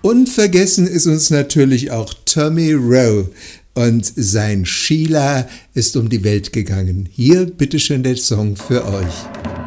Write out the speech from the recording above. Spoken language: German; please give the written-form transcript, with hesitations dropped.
Unvergessen ist uns natürlich auch Tommy Roe und sein Sheila ist um die Welt gegangen. Hier bitteschön der Song für euch.